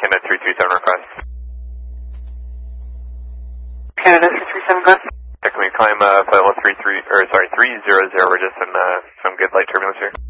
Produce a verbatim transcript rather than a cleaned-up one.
Canada three three seven request. Canada three three seven, go ahead. Yeah, can we climb uh, flight level three three, or sorry, three zero zero, we're just in uh, some good light turbulence here.